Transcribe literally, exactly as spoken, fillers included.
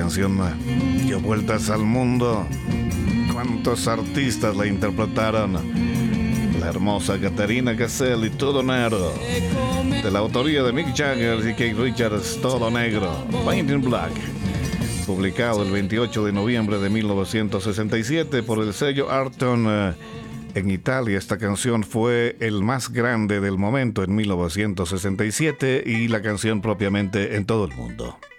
canción dio vueltas al mundo. ¿Cuántos artistas la interpretaron? La hermosa Caterina Caselli, Todo Negro, de la autoría de Mick Jagger y Keith Richards, Todo Negro, Painting Black, publicado el veintiocho de noviembre de mil novecientos sesenta y siete por el sello Arton. Eh, en Italia esta canción fue el más grande del momento en mil novecientos sesenta y siete y la canción propiamente en todo el mundo.